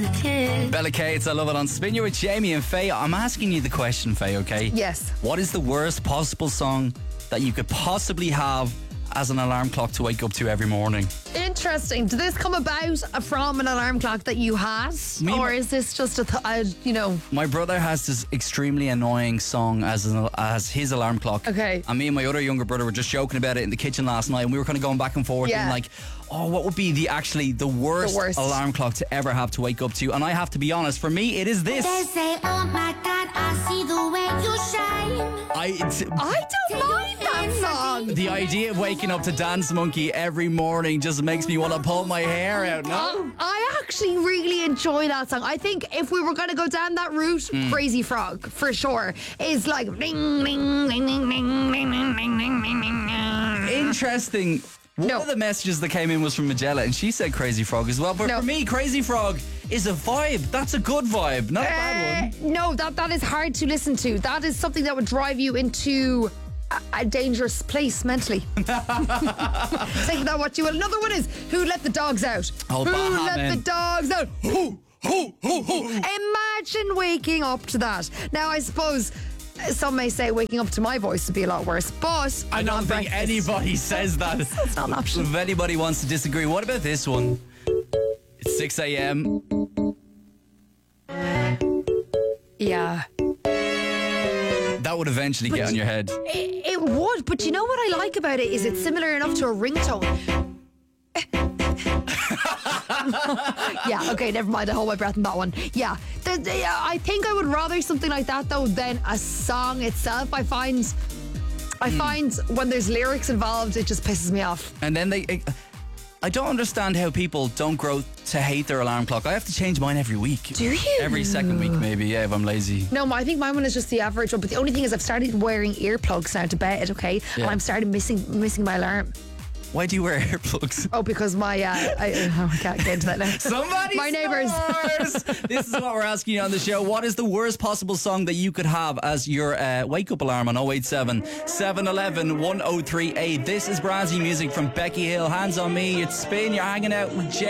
Bella Cates, I love it on Spin You with Jamie and Faye. I'm asking you the question, Faye, okay? Yes. What is the worst possible song that you could possibly have as an alarm clock to wake up to every morning? Interesting. Did this come about from an alarm clock that you had? Or is this just My brother has this extremely annoying song as his alarm clock. Okay. And me and my other younger brother were just joking about it in the kitchen last night, and we were kind of going back and forth Yeah. being like, oh, what would be the worst alarm clock to ever have to wake up to? And I have to be honest, for me, it is this. They say, oh my God, I see the way you shine. I don't mind that song. The idea of waking up to Dance Monkey every morning just makes me want to pull my hair out. No? I actually really enjoy that song. I think if we were going to go down that route, Crazy Frog, for sure, is like ring, ring, ring, ring, ring, ring, ring, ring, ring, ring, ring. Interesting. One of the messages that came in was from Magella, and she said Crazy Frog as well. But for me, Crazy Frog is a vibe. That's a good vibe, not a bad one. No, that is hard to listen to. That is something that would drive you into a dangerous place mentally. Take that what you will. Another one is Who Let the Dogs Out? Oh, Who Baha let Man. the dogs out? Who? Imagine waking up to that. Now, I suppose some may say waking up to my voice would be a lot worse, but I don't think anybody says that. It's not an option. If anybody wants to disagree, what about this one? It's 6 a.m. Yeah. That would eventually get on your head. It would, but you know what I like about it is it's similar enough to a ringtone. Yeah, okay, never mind. I hold my breath on that one. Yeah, I think I would rather something like that though than a song itself. I find when there's lyrics involved, it just pisses me off. And then I don't understand how people don't grow to hate their alarm clock. I have to change mine every week. Do you? Every second week, maybe, yeah, if I'm lazy. No, I think my one is just the average one. But the only thing is I've started wearing earplugs now to bed, okay? Yeah. And I'm started missing my alarm. Why do you wear earplugs? Oh, because my I can't get into that now. Somebody my neighbours. This is what we're asking you on the show. What is the worst possible song that you could have as your wake-up alarm on 087 711 1038? This is Brazzy music from Becky Hill. Hands on Me. It's Spin. You're hanging out with Jay.